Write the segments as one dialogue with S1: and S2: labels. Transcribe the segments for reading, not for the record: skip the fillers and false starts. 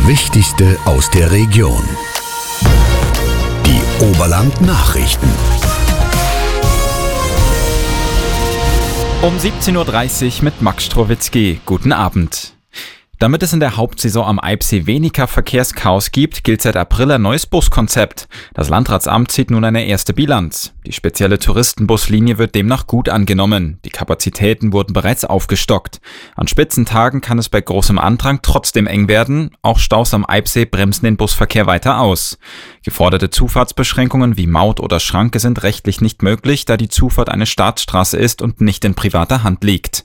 S1: Wichtigste aus der Region. Die Oberland-Nachrichten.
S2: Um 17.30 Uhr mit Max Strowitzki. Guten Abend. Damit es in der Hauptsaison am Eibsee weniger Verkehrschaos gibt, gilt seit April ein neues Buskonzept. Das Landratsamt zieht nun eine erste Bilanz. Die spezielle Touristenbuslinie wird demnach gut angenommen. Die Kapazitäten wurden bereits aufgestockt. An Spitzentagen kann es bei großem Andrang trotzdem eng werden. Auch Staus am Eibsee bremsen den Busverkehr weiter aus. Geforderte Zufahrtsbeschränkungen wie Maut oder Schranke sind rechtlich nicht möglich, da die Zufahrt eine Staatsstraße ist und nicht in privater Hand liegt.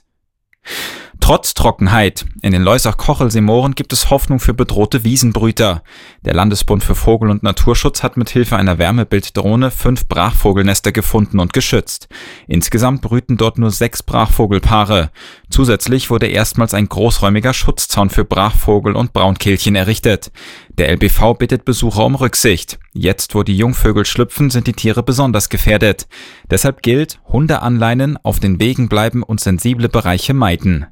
S2: Trotz Trockenheit. In den Loisach-Kochelsee-Mooren gibt es Hoffnung für bedrohte Wiesenbrüter. Der Landesbund für Vogel- und Naturschutz hat mithilfe einer Wärmebilddrohne 5 Brachvogelnester gefunden und geschützt. Insgesamt brüten dort nur 6 Brachvogelpaare. Zusätzlich wurde erstmals ein großräumiger Schutzzaun für Brachvogel und Braunkehlchen errichtet. Der LBV bittet Besucher um Rücksicht. Jetzt, wo die Jungvögel schlüpfen, sind die Tiere besonders gefährdet. Deshalb gilt, Hunde anleinen, auf den Wegen bleiben und sensible Bereiche meiden.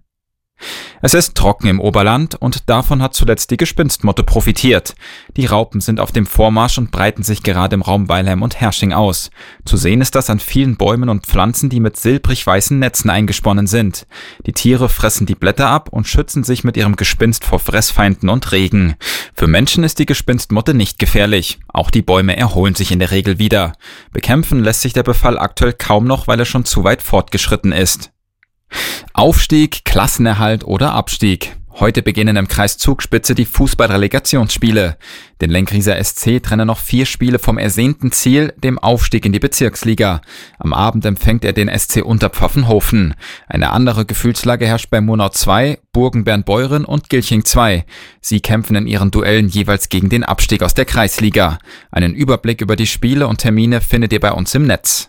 S2: Es ist trocken im Oberland und davon hat zuletzt die Gespinstmotte profitiert. Die Raupen sind auf dem Vormarsch und breiten sich gerade im Raum Weilheim und Hersching aus. Zu sehen ist das an vielen Bäumen und Pflanzen, die mit silbrig-weißen Netzen eingesponnen sind. Die Tiere fressen die Blätter ab und schützen sich mit ihrem Gespinst vor Fressfeinden und Regen. Für Menschen ist die Gespinstmotte nicht gefährlich. Auch die Bäume erholen sich in der Regel wieder. Bekämpfen lässt sich der Befall aktuell kaum noch, weil er schon zu weit fortgeschritten ist. Aufstieg, Klassenerhalt oder Abstieg. Heute beginnen im Kreis Zugspitze die Fußball-Relegationsspiele. Den Lenkrieser SC trennen noch 4 Spiele vom ersehnten Ziel, dem Aufstieg in die Bezirksliga. Am Abend empfängt er den SC Unterpfaffenhofen. Eine andere Gefühlslage herrscht bei Murnau 2, Burgenbern-Beuren und Gilching 2. Sie kämpfen in ihren Duellen jeweils gegen den Abstieg aus der Kreisliga. Einen Überblick über die Spiele und Termine findet ihr bei uns im Netz.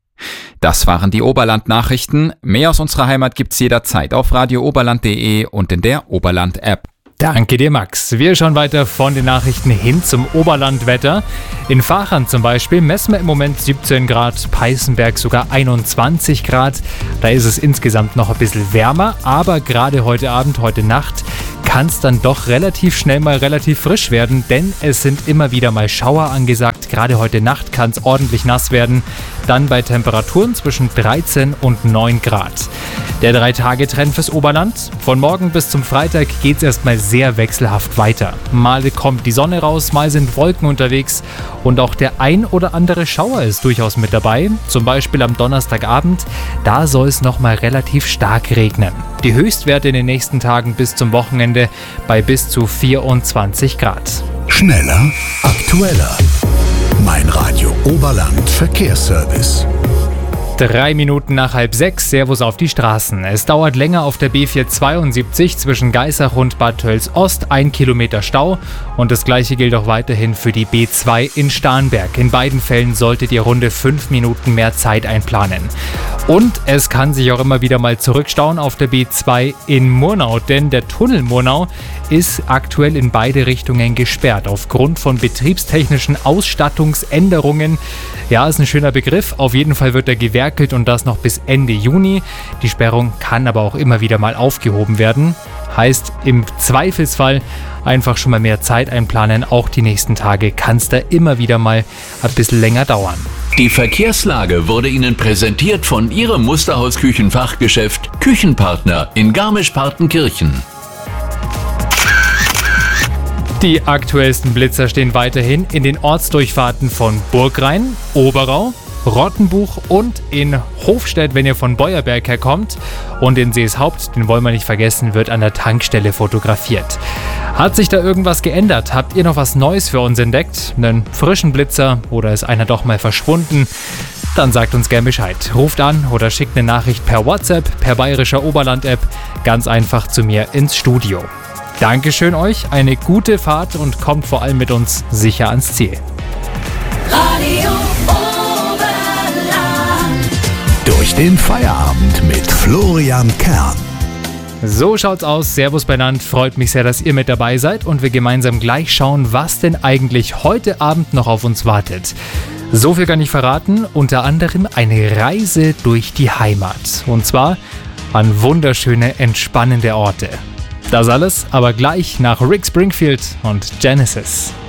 S2: Das waren die Oberland-Nachrichten. Mehr aus unserer Heimat gibt's jederzeit auf radiooberland.de und in der Oberland-App.
S3: Danke dir, Max. Wir schauen weiter von den Nachrichten hin zum Oberlandwetter. In Vachern zum Beispiel messen wir im Moment 17 Grad, Peißenberg sogar 21 Grad. Da ist es insgesamt noch ein bisschen wärmer, aber gerade heute Abend, heute Nacht kann es dann doch relativ schnell mal relativ frisch werden, denn es sind immer wieder mal Schauer angesagt. Gerade heute Nacht kann es ordentlich nass werden, dann bei Temperaturen zwischen 13 und 9 Grad. Der 3-Tage-Trend fürs Oberland. Von morgen bis zum Freitag geht es erstmal sehr wechselhaft weiter. Mal kommt die Sonne raus, mal sind Wolken unterwegs und auch der ein oder andere Schauer ist durchaus mit dabei. Zum Beispiel am Donnerstagabend, da soll es nochmal relativ stark regnen. Die Höchstwerte in den nächsten Tagen bis zum Wochenende bei bis zu 24 Grad.
S1: Schneller, aktueller. Mein Radio Oberland Verkehrsservice.
S3: 3 Minuten nach 5:30, Servus auf die Straßen. Es dauert länger auf der B472 zwischen Geisach und Bad Tölz-Ost, 1 Kilometer Stau. Und das gleiche gilt auch weiterhin für die B2 in Starnberg. In beiden Fällen solltet ihr runde 5 Minuten mehr Zeit einplanen. Und es kann sich auch immer wieder mal zurückstauen auf der B2 in Murnau, denn der Tunnel Murnau ist aktuell in beide Richtungen gesperrt aufgrund von betriebstechnischen Ausstattungsänderungen. Ja, ist ein schöner Begriff. Auf jeden Fall wird er gewerkelt und das noch bis Ende Juni. Die Sperrung kann aber auch immer wieder mal aufgehoben werden. Heißt, im Zweifelsfall einfach schon mal mehr Zeit einplanen. Auch die nächsten Tage kann es da immer wieder mal ein bisschen länger dauern.
S4: Die Verkehrslage wurde Ihnen präsentiert von Ihrem Musterhaus-Küchenfachgeschäft Küchenpartner in Garmisch-Partenkirchen.
S3: Die aktuellsten Blitzer stehen weiterhin in den Ortsdurchfahrten von Burgrhein, Oberau, Rottenbuch und in Hofstedt, wenn ihr von Beuerberg herkommt. Und in Seeshaupt, den wollen wir nicht vergessen, wird an der Tankstelle fotografiert. Hat sich da irgendwas geändert? Habt ihr noch was Neues für uns entdeckt? Einen frischen Blitzer oder ist einer doch mal verschwunden? Dann sagt uns gern Bescheid. Ruft an oder schickt eine Nachricht per WhatsApp, per Bayerischer Oberland-App, ganz einfach zu mir ins Studio. Dankeschön euch, eine gute Fahrt und kommt vor allem mit uns sicher ans Ziel.
S5: Radio Oberland.
S1: Durch den Feierabend mit Florian Kern.
S3: So schaut's aus. Servus benannt. Freut mich sehr, dass ihr mit dabei seid und wir gemeinsam gleich schauen, was denn eigentlich heute Abend noch auf uns wartet. So viel kann ich verraten. Unter anderem eine Reise durch die Heimat. Und zwar an wunderschöne, entspannende Orte. Das alles aber gleich nach Rick Springfield und Genesis.